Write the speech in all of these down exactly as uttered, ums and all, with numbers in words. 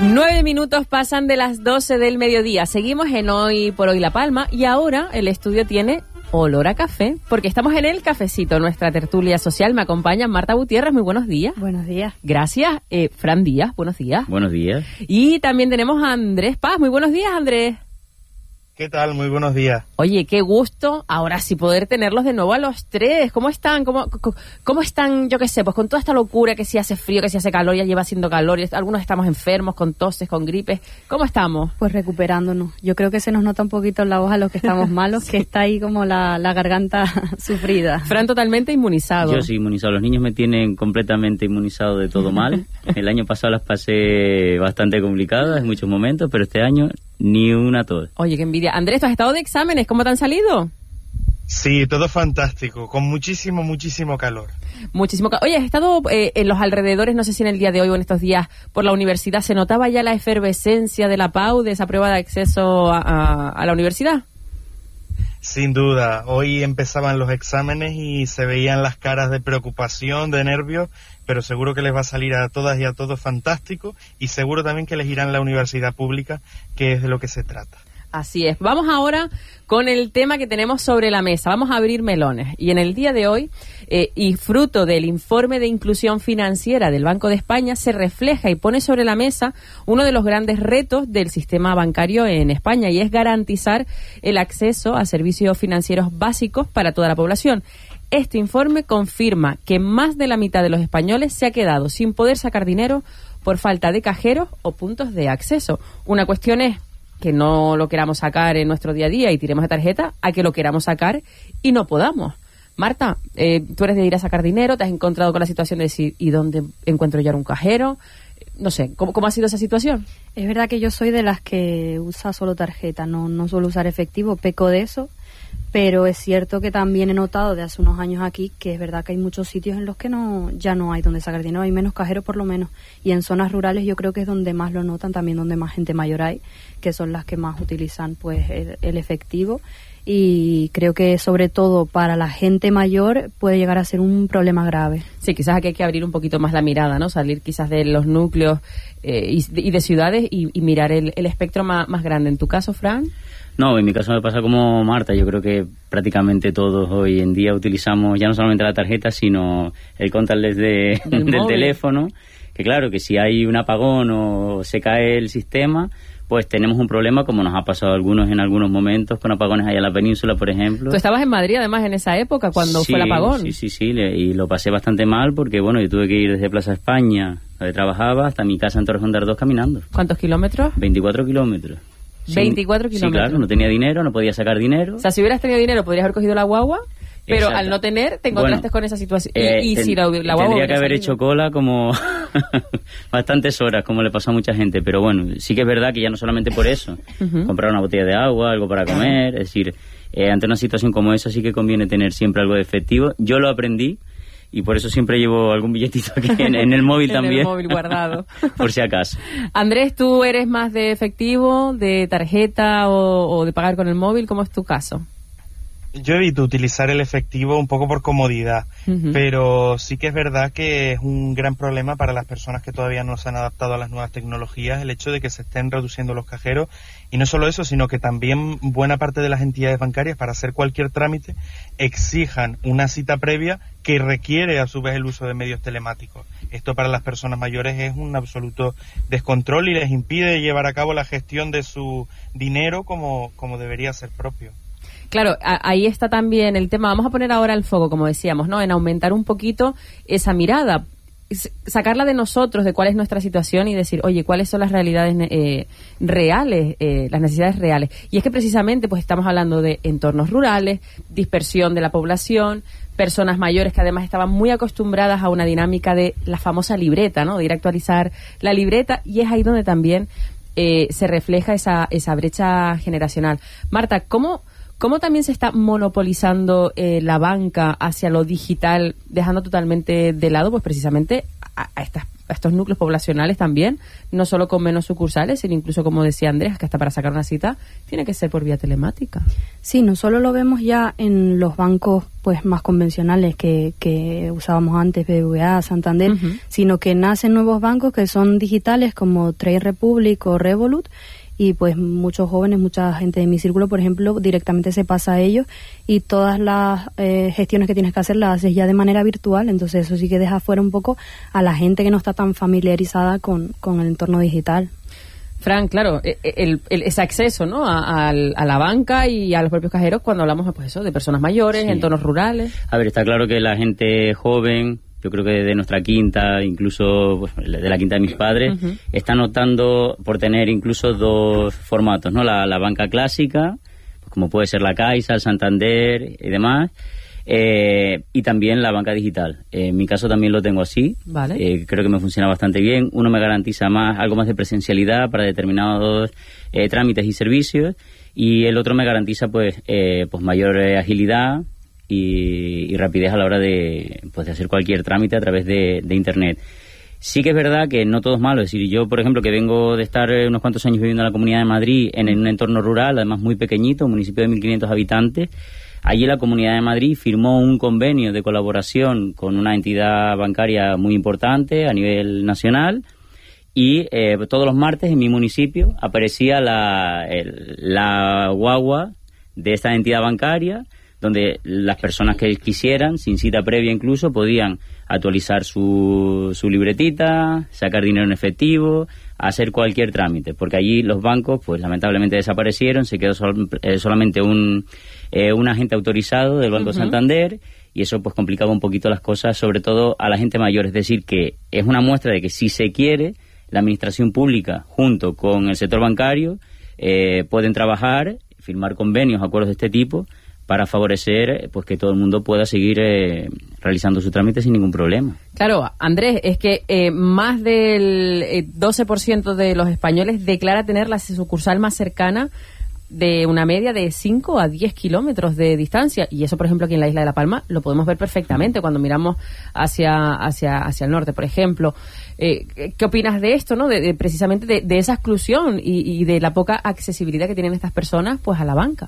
Nueve minutos pasan de las doce del mediodía. Seguimos en Hoy por Hoy La Palma y ahora el estudio tiene olor a café porque estamos en el cafecito, nuestra tertulia social. Me acompaña Marta Gutiérrez, muy buenos días. Buenos días. Gracias. Eh, Fran Díaz, buenos días. Buenos días. Y también tenemos a Andrés Paz. Muy buenos días, Andrés. ¿Qué tal? Muy buenos días. Oye, qué gusto ahora sí poder tenerlos de nuevo a los tres. ¿Cómo están? ¿Cómo, cómo, cómo están, yo qué sé, pues con toda esta locura que si hace frío, que si hace calor, ya lleva haciendo calor, y algunos estamos enfermos, con toses, con gripes. ¿Cómo estamos? Pues recuperándonos. Yo creo que se nos nota un poquito en la voz a los que estamos malos, que está ahí como la, la garganta sufrida. Fran totalmente inmunizado. Yo sí, inmunizado. Los niños me tienen completamente inmunizado de todo mal. El año pasado las pasé bastante complicadas en muchos momentos, pero este año ni una tos. Oye, qué envidia. Andrés, ¿tú has estado de exámenes? ¿Cómo te han salido? Sí, todo fantástico, con muchísimo, muchísimo calor. Muchísimo calor. Oye, ¿has estado eh, en los alrededores, no sé si en el día de hoy o en estos días, por la universidad? ¿Se notaba ya la efervescencia de la P A U, de esa prueba de acceso a, a, a la universidad? Sin duda, hoy empezaban los exámenes y se veían las caras de preocupación, de nervios, pero seguro que les va a salir a todas y a todos fantástico y seguro también que les irán a la universidad pública, que es de lo que se trata. Así es. Vamos ahora con el tema que tenemos sobre la mesa. Vamos a abrir melones. Y en el día de hoy, eh, y fruto del informe de inclusión financiera del Banco de España, se refleja y pone sobre la mesa uno de los grandes retos del sistema bancario en España, y es garantizar el acceso a servicios financieros básicos para toda la población. Este informe confirma que más de la mitad de los españoles se ha quedado sin poder sacar dinero por falta de cajeros o puntos de acceso. Una cuestión es que no lo queramos sacar en nuestro día a día y tiremos de tarjeta, a que lo queramos sacar y no podamos. Marta, eh, tú eres de ir a sacar dinero, te has encontrado con la situación de decir, ¿y dónde encuentro yo ahora un cajero? No sé, ¿cómo, cómo ha sido esa situación? Es verdad que yo soy de las que usa solo tarjeta, no, no suelo usar efectivo, peco de eso, pero es cierto que también he notado de hace unos años aquí que es verdad que hay muchos sitios en los que no ya no hay donde sacar dinero, hay menos cajeros por lo menos, y en zonas rurales yo creo que es donde más lo notan, también donde más gente mayor hay, que son las que más utilizan pues el, el efectivo, y creo que sobre todo para la gente mayor puede llegar a ser un problema grave. Sí, quizás aquí hay que abrir un poquito más la mirada, ¿no? Salir quizás de los núcleos eh, y, de, y de ciudades y, y mirar el, el espectro más, más grande. ¿En tu caso, Fran? No, en mi caso me pasa como Marta. Yo creo que prácticamente todos hoy en día utilizamos ya no solamente la tarjeta, sino el contactless de, del, del teléfono. Que claro, que si hay un apagón o se cae el sistema, pues tenemos un problema, como nos ha pasado a algunos en algunos momentos, con apagones allá en la península, por ejemplo. Tú estabas en Madrid, además, en esa época, cuando sí, fue el apagón. Sí, sí, sí, y lo pasé bastante mal porque, bueno, yo tuve que ir desde Plaza España, donde trabajaba, hasta mi casa en Torrejón de Ardoz caminando. ¿Cuántos kilómetros? veinticuatro kilómetros. veinticuatro sí, kilómetros. Sí, claro, no tenía dinero, no podía sacar dinero. O sea, si hubieras tenido dinero, podrías haber cogido la guagua, pero exacto. Al no tener, te encontraste bueno, con esa situación. Eh, y y ten, si la, la guagua tendría que haber salido. hecho cola como bastantes horas, como le pasó a mucha gente. Pero bueno, sí que es verdad que ya no solamente por eso. Uh-huh. Comprar una botella de agua, algo para comer. Es decir, eh, ante una situación como esa sí que conviene tener siempre algo de efectivo. Yo lo aprendí y por eso siempre llevo algún billetito aquí en, en el móvil en también. En el móvil guardado. Por si acaso. Andrés, ¿tú eres más de efectivo, de tarjeta o, o de pagar con el móvil? ¿Cómo es tu caso? Yo evito utilizar el efectivo un poco por comodidad, uh-huh. pero sí que es verdad que es un gran problema para las personas que todavía no se han adaptado a las nuevas tecnologías el hecho de que se estén reduciendo los cajeros, y no solo eso, sino que también buena parte de las entidades bancarias para hacer cualquier trámite exijan una cita previa que requiere a su vez el uso de medios telemáticos. Esto para las personas mayores es un absoluto descontrol y les impide llevar a cabo la gestión de su dinero como, como debería ser propio. Claro, a, ahí está también el tema. Vamos a poner ahora el foco, como decíamos, ¿no? En aumentar un poquito esa mirada, sacarla de nosotros, de cuál es nuestra situación y decir, oye, cuáles son las realidades eh, reales, eh, las necesidades reales. Y es que precisamente pues estamos hablando de entornos rurales, dispersión de la población, personas mayores que además estaban muy acostumbradas a una dinámica de la famosa libreta, ¿no? De ir a actualizar la libreta, y es ahí donde también eh, se refleja esa, esa brecha generacional. Marta, ¿cómo... ¿Cómo también se está monopolizando eh, la banca hacia lo digital, dejando totalmente de lado, pues precisamente a, a, estas, a estos núcleos poblacionales también, no solo con menos sucursales, sino incluso, como decía Andrés, que hasta para sacar una cita tiene que ser por vía telemática. Sí, no solo lo vemos ya en los bancos pues más convencionales que, que usábamos antes, B B V A, Santander, uh-huh. sino que nacen nuevos bancos que son digitales como Trade Republic o Revolut, y pues muchos jóvenes, mucha gente de mi círculo, por ejemplo, directamente se pasa a ellos y todas las eh, gestiones que tienes que hacer las haces ya de manera virtual, entonces eso sí que deja fuera un poco a la gente que no está tan familiarizada con, con el entorno digital. Fran, claro, el, el, ese acceso, ¿no?, a, a, a la banca y a los propios cajeros cuando hablamos, pues eso, de personas mayores, sí. entornos rurales. A ver, está claro que la gente joven, yo creo que de nuestra quinta, incluso pues, de la quinta de mis padres, uh-huh. están optando por tener incluso dos formatos, ¿no? La, la banca clásica, pues, como puede ser la Caixa, el Santander y demás, eh, y también la banca digital. Eh, en mi caso también lo tengo así. Vale. Eh, creo que me funciona bastante bien. Uno me garantiza más, algo más de presencialidad para determinados eh, trámites y servicios, y el otro me garantiza pues, eh, pues mayor eh, agilidad Y, y rapidez a la hora de, pues, de hacer cualquier trámite a través de, de Internet. Sí que es verdad que no todo es malo. Es decir, yo, por ejemplo, que vengo de estar unos cuantos años viviendo en la Comunidad de Madrid, en, en un entorno rural, además muy pequeñito, un municipio de mil quinientos habitantes, allí la Comunidad de Madrid firmó un convenio de colaboración con una entidad bancaria muy importante a nivel nacional, y eh, todos los martes en mi municipio aparecía la, el, la guagua de esta entidad bancaria, donde las personas que quisieran, sin cita previa incluso, podían actualizar su, su libretita, sacar dinero en efectivo, hacer cualquier trámite, porque allí los bancos, pues lamentablemente desaparecieron, se quedó sol, eh, solamente un, eh, un agente autorizado del Banco uh-huh. Santander, y eso pues complicaba un poquito las cosas, sobre todo a la gente mayor. Es decir, que es una muestra de que si se quiere, la administración pública, junto con el sector bancario, eh, pueden trabajar, firmar convenios, acuerdos de este tipo, para favorecer pues que todo el mundo pueda seguir eh, realizando su trámite sin ningún problema. Claro, Andrés, es que eh, más del eh, doce por ciento de los españoles declara tener la sucursal más cercana de una media de cinco a diez kilómetros de distancia, y eso, por ejemplo, aquí en la isla de La Palma lo podemos ver perfectamente cuando miramos hacia hacia hacia el norte, por ejemplo. Eh, ¿Qué opinas de esto, no? De, de precisamente de, de esa exclusión y, y de la poca accesibilidad que tienen estas personas pues a la banca.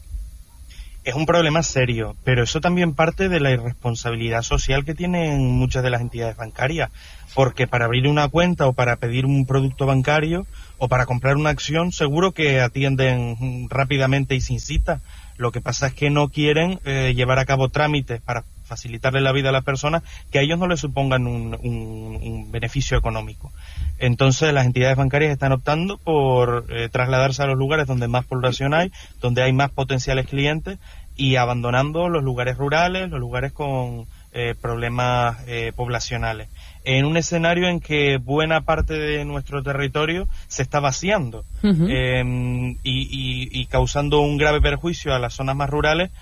Es un problema serio, pero eso también parte de la irresponsabilidad social que tienen muchas de las entidades bancarias, porque para abrir una cuenta o para pedir un producto bancario o para comprar una acción, seguro que atienden rápidamente y sin cita. Lo que pasa es que no quieren eh, llevar a cabo trámites para facilitarle la vida a las personas que a ellos no les supongan un, un, un beneficio económico. Entonces las entidades bancarias están optando por eh, trasladarse a los lugares donde más población hay, donde hay más potenciales clientes, y abandonando los lugares rurales, los lugares con eh, problemas eh, poblacionales, en un escenario en que buena parte de nuestro territorio se está vaciando uh-huh. eh, y, y, y causando un grave perjuicio a las zonas más rurales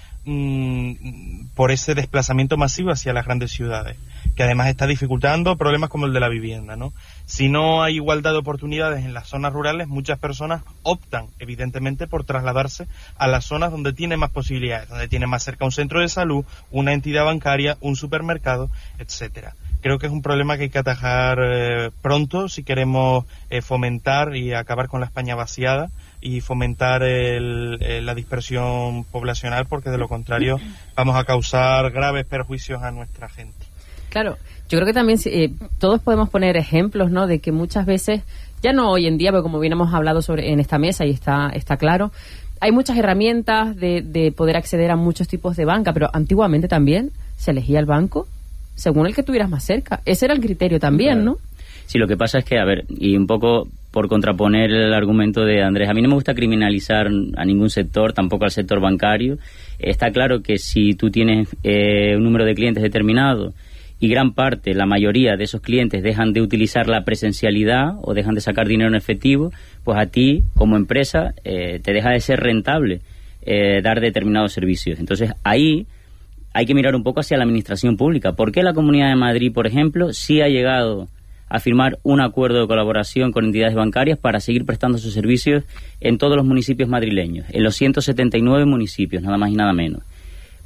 mmm, por ese desplazamiento masivo hacia las grandes ciudades, que además está dificultando problemas como el de la vivienda, ¿no? Si no hay igualdad de oportunidades en las zonas rurales, muchas personas optan, evidentemente, por trasladarse a las zonas donde tienen más posibilidades, donde tienen más cerca un centro de salud, una entidad bancaria, un supermercado, etcétera. Creo que es un problema que hay que atajar eh, pronto si queremos eh, fomentar y acabar con la España vaciada y fomentar el, el, la dispersión poblacional, porque de lo contrario vamos a causar graves perjuicios a nuestra gente. Claro, yo creo que también eh, todos podemos poner ejemplos, ¿no?, de que muchas veces, ya no hoy en día, pero como bien hemos hablado sobre en esta mesa y está está claro, hay muchas herramientas de, de poder acceder a muchos tipos de banca, pero antiguamente también se elegía el banco según el que tuvieras más cerca. Ese era el criterio también, ¿no? Sí, lo que pasa es que, a ver, y un poco por contraponer el argumento de Andrés, a mí no me gusta criminalizar a ningún sector, tampoco al sector bancario. Está claro que si tú tienes eh, un número de clientes determinado y gran parte, la mayoría de esos clientes dejan de utilizar la presencialidad o dejan de sacar dinero en efectivo, pues a ti, como empresa, eh, te deja de ser rentable eh, dar determinados servicios. Entonces, ahí hay que mirar un poco hacia la administración pública. ¿Por qué la Comunidad de Madrid, por ejemplo, sí ha llegado a firmar un acuerdo de colaboración con entidades bancarias para seguir prestando sus servicios en todos los municipios madrileños, en los ciento setenta y nueve municipios, nada más y nada menos?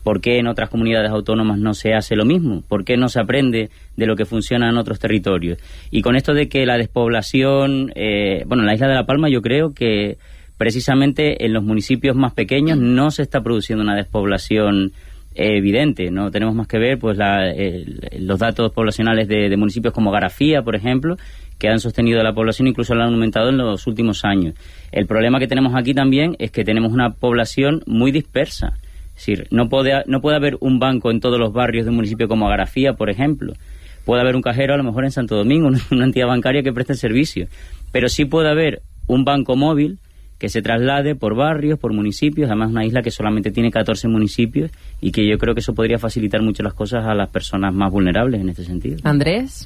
¿Por qué en otras comunidades autónomas no se hace lo mismo? ¿Por qué no se aprende de lo que funciona en otros territorios? Y con esto de que la despoblación, eh, bueno, en la isla de La Palma yo creo que precisamente en los municipios más pequeños no se está produciendo una despoblación eh, evidente. No tenemos más que ver pues la, eh, los datos poblacionales de, de municipios como Garafía, por ejemplo, que han sostenido la población, incluso la han aumentado en los últimos años. El problema que tenemos aquí también es que tenemos una población muy dispersa. Es decir, no puede, no puede haber un banco en todos los barrios de un municipio como Garafía, por ejemplo. Puede haber un cajero a lo mejor en Santo Domingo, una entidad bancaria que preste el servicio. Pero sí puede haber un banco móvil que se traslade por barrios, por municipios. Además, una isla que solamente tiene catorce municipios y que yo creo que eso podría facilitar mucho las cosas a las personas más vulnerables en este sentido. Andrés.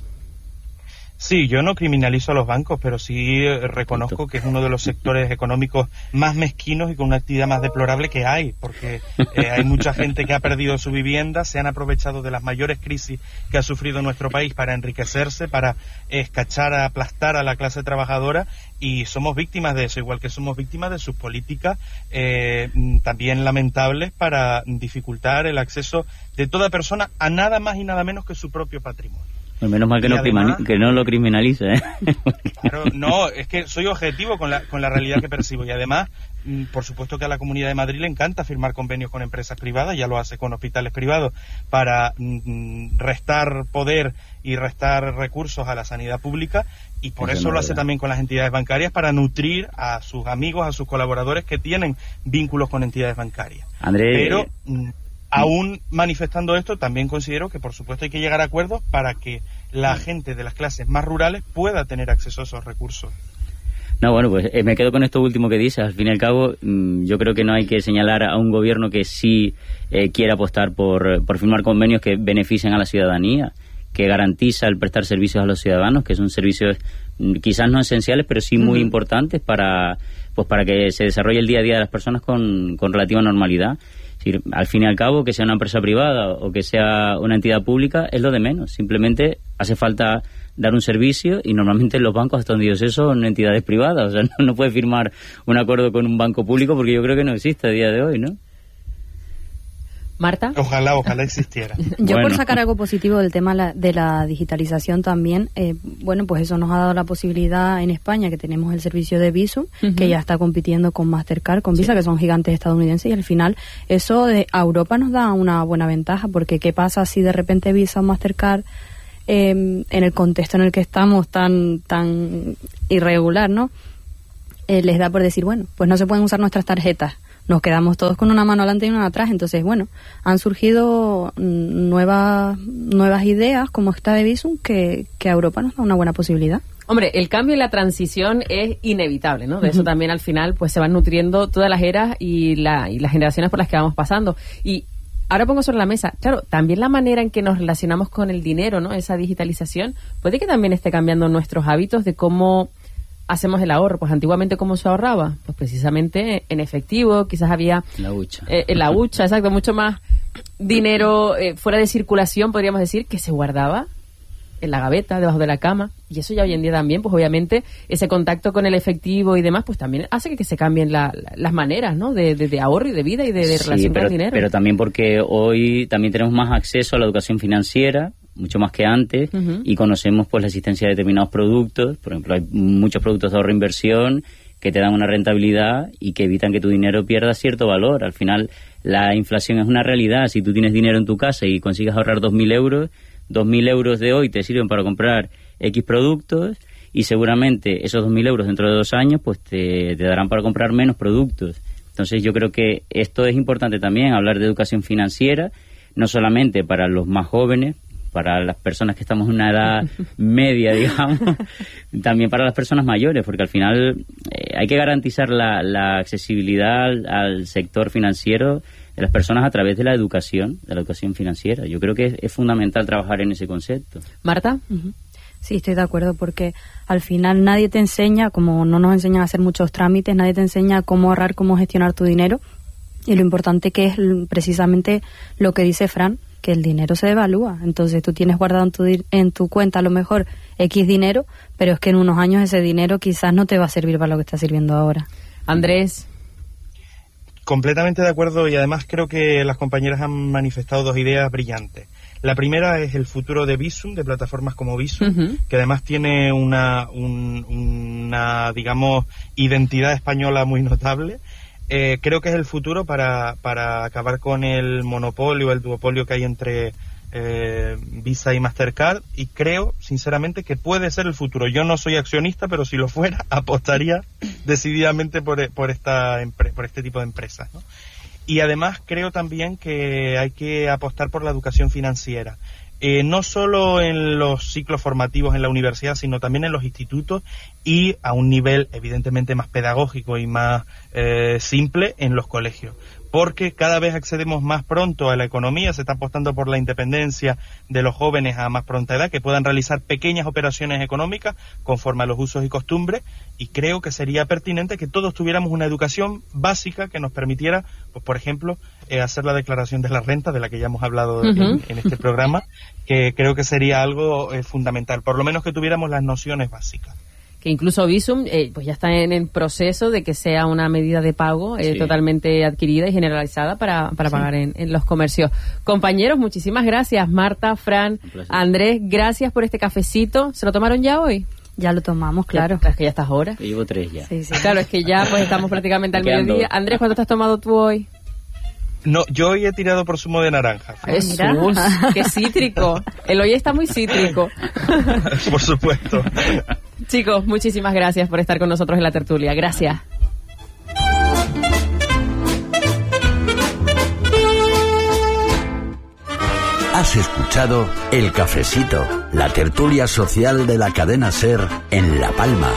Sí, yo no criminalizo a los bancos, pero sí eh, reconozco que es uno de los sectores económicos más mezquinos y con una actividad más deplorable que hay, porque eh, hay mucha gente que ha perdido su vivienda, se han aprovechado de las mayores crisis que ha sufrido nuestro país para enriquecerse, para escachar, aplastar a la clase trabajadora, y somos víctimas de eso, igual que somos víctimas de sus políticas eh, también lamentables para dificultar el acceso de toda persona a nada más y nada menos que su propio patrimonio. Pues menos mal que no, además, que no lo criminaliza, ¿eh? Claro, no, es que soy objetivo con la, con la realidad que percibo. Y además, por supuesto que a la Comunidad de Madrid le encanta firmar convenios con empresas privadas, ya lo hace con hospitales privados, para mm, restar poder y restar recursos a la sanidad pública, y por eso, eso no lo hace también con las entidades bancarias, para nutrir a sus amigos, a sus colaboradores que tienen vínculos con entidades bancarias. André... Pero... Mm, aún manifestando esto, también considero que por supuesto hay que llegar a acuerdos para que la gente de las clases más rurales pueda tener acceso a esos recursos. No, bueno, pues eh, me quedo con esto último que dices. Al fin y al cabo, mmm, yo creo que no hay que señalar a un gobierno que sí eh, quiera apostar por, por firmar convenios que beneficien a la ciudadanía, que garantiza el prestar servicios a los ciudadanos, que son servicios mmm, quizás no esenciales, pero sí muy uh-huh. importantes para, pues para que se desarrolle el día a día de las personas con, con relativa normalidad. Al fin y al cabo, que sea una empresa privada o que sea una entidad pública es lo de menos. Simplemente hace falta dar un servicio, y normalmente los bancos, hasta donde yo sé, son entidades privadas. O sea, no, no puede firmar un acuerdo con un banco público porque yo creo que no existe a día de hoy, ¿no? Marta. Ojalá, ojalá existiera. Yo bueno. por sacar algo positivo del tema de la digitalización también, eh, bueno, pues eso nos ha dado la posibilidad en España, que tenemos el servicio de Bizum, uh-huh. que ya está compitiendo con Mastercard, con Visa, sí. que son gigantes estadounidenses, y al final eso de, a Europa nos da una buena ventaja, porque ¿qué pasa si de repente Visa o Mastercard, eh, en el contexto en el que estamos tan, tan irregular, ¿no? Eh, les da por decir, bueno, pues no se pueden usar nuestras tarjetas. Nos quedamos todos con una mano adelante y una atrás. Entonces, bueno, han surgido nuevas nuevas ideas como esta de Bizum que, que a Europa nos da una buena posibilidad. Hombre, el cambio y la transición es inevitable, ¿no? De uh-huh. eso también al final pues se van nutriendo todas las eras y, la, y las generaciones por las que vamos pasando. Y ahora pongo sobre la mesa, claro, también la manera en que nos relacionamos con el dinero, ¿no? Esa digitalización, puede que también esté cambiando nuestros hábitos de cómo hacemos el ahorro. Pues antiguamente, ¿cómo se ahorraba? Pues precisamente en efectivo, quizás había... La hucha. Eh, en la hucha, exacto, mucho más dinero eh, fuera de circulación, podríamos decir, que se guardaba en la gaveta, debajo de la cama, y eso ya hoy en día también, pues obviamente ese contacto con el efectivo y demás, pues también hace que, que se cambien la, la, las maneras, ¿no? De, de, de ahorro y de vida y de, de sí, relación pero, con el dinero. Pero también porque hoy también tenemos más acceso a la educación financiera, mucho más que antes, uh-huh. y conocemos pues la existencia de determinados productos. Por ejemplo, hay muchos productos de ahorro e inversión que te dan una rentabilidad y que evitan que tu dinero pierda cierto valor. Al final, la inflación es una realidad. Si tú tienes dinero en tu casa y consigues ahorrar dos mil euros, dos mil euros de hoy te sirven para comprar X productos, y seguramente esos dos mil euros dentro de dos años pues te, te darán para comprar menos productos. Entonces yo creo que esto es importante también, hablar de educación financiera, no solamente para los más jóvenes, para las personas que estamos en una edad media, digamos, también para las personas mayores, porque al final eh, hay que garantizar la, la accesibilidad al, al sector financiero de las personas a través de la educación, de la educación financiera. Yo creo que es, es fundamental trabajar en ese concepto. Marta. Uh-huh. Sí, estoy de acuerdo, porque al final nadie te enseña, como no nos enseñan a hacer muchos trámites, nadie te enseña cómo ahorrar, cómo gestionar tu dinero, y lo importante que es precisamente lo que dice Fran, que el dinero se devalúa. Entonces tú tienes guardado en tu, en tu cuenta a lo mejor X dinero, pero es que en unos años ese dinero quizás no te va a servir para lo que está sirviendo ahora. Andrés. completamente de acuerdo, y además creo que las compañeras han manifestado dos ideas brillantes. La primera es el futuro de Bizum, de plataformas como Bizum, uh-huh. que además tiene una, un, una, digamos, identidad española muy notable. Eh, creo que es el futuro para, para acabar con el monopolio, el duopolio que hay entre eh, Visa y Mastercard, y creo, sinceramente, que puede ser el futuro. Yo no soy accionista, pero si lo fuera, apostaría decididamente por, por, esta, por este tipo de empresas, ¿no? Y además creo también que hay que apostar por la educación financiera. Eh, no solo en los ciclos formativos en la universidad, sino también en los institutos y a un nivel evidentemente más pedagógico y más eh, simple en los colegios. Porque cada vez accedemos más pronto a la economía, se está apostando por la independencia de los jóvenes a más pronta edad, que puedan realizar pequeñas operaciones económicas conforme a los usos y costumbres, y creo que sería pertinente que todos tuviéramos una educación básica que nos permitiera, pues por ejemplo, eh, hacer la declaración de la renta, de la que ya hemos hablado uh-huh. en, en este programa, que creo que sería algo eh, fundamental, por lo menos que tuviéramos las nociones básicas. Que incluso Bizum eh, pues ya está en el proceso de que sea una medida de pago eh, sí. totalmente adquirida y generalizada para, para sí. pagar en, en los comercios. Compañeros, muchísimas gracias. Marta, Fran, Andrés, gracias por este cafecito. ¿Se lo tomaron ya hoy? Ya lo tomamos, claro. Ya, es que ya estás ahora. Yo llevo tres ya. Sí, sí. Claro, es que ya pues estamos prácticamente al mediodía. Andrés, ¿cuánto te has tomado tú hoy? No, yo hoy he tirado por zumo de naranja. Jesús, qué cítrico. El hoy está muy cítrico. Por supuesto. Chicos, muchísimas gracias por estar con nosotros en la tertulia. Gracias. Has escuchado El Cafecito, la tertulia social de la cadena SER en La Palma.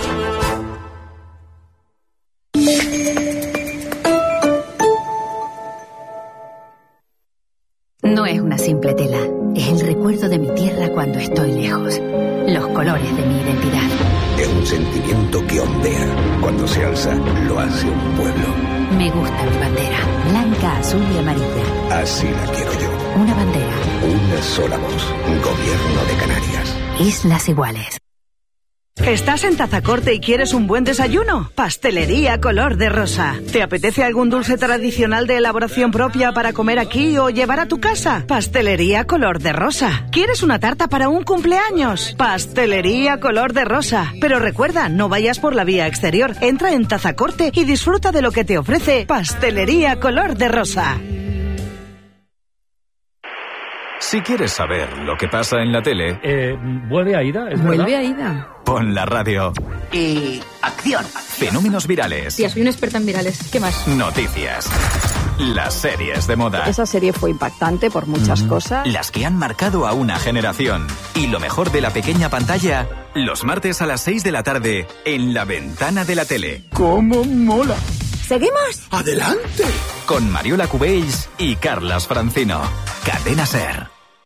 No es una simple tela, es el recuerdo de mi tierra cuando estoy lejos, los colores de mi identidad. Es un sentimiento que ondea, cuando se alza lo hace un pueblo. Me gusta mi bandera, blanca, azul y amarilla. Así la quiero yo. Una bandera. Una sola voz, Gobierno de Canarias. Islas Iguales. ¿Estás en Tazacorte y quieres un buen desayuno? Pastelería Color de Rosa. ¿Te apetece algún dulce tradicional de elaboración propia para comer aquí o llevar a tu casa? Pastelería Color de Rosa. ¿Quieres una tarta para un cumpleaños? Pastelería Color de Rosa. Pero recuerda, no vayas por la vía exterior. Entra en Tazacorte y disfruta de lo que te ofrece Pastelería Color de Rosa. Si quieres saber lo que pasa en la tele... Eh, ¿Vuelve Aida? ¿Es ¿Vuelve verdad? Aida? Pon la radio. Y... ¡acción! Fenómenos virales. Sí, soy una experta en virales. ¿Qué más? Noticias. Las series de moda. Esa serie fue impactante por muchas mm. cosas. Las que han marcado a una generación. Y lo mejor de la pequeña pantalla, los martes a las seis de la tarde, en La Ventana de la Tele. ¡Cómo mola! ¿Seguimos? ¡Adelante! Con Mariola Cubells y Carlas Francino. Cadena SER.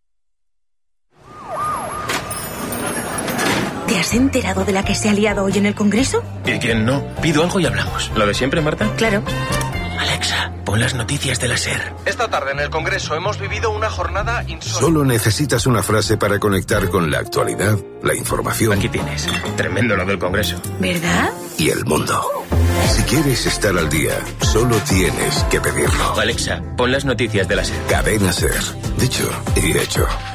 ¿Te has enterado de la que se ha liado hoy en el Congreso? ¿Y quién no? Pido algo y hablamos. ¿Lo de siempre, Marta? Claro. Alexa, pon las noticias de la SER. Esta tarde en el Congreso hemos vivido una jornada insólita. Solo necesitas una frase para conectar con la actualidad, la información. Aquí tienes. Tremendo lo del Congreso. ¿Verdad? Y el mundo. Si quieres estar al día, solo tienes que pedirlo. Alexa, pon las noticias de la SER. Cadena SER. Dicho y hecho.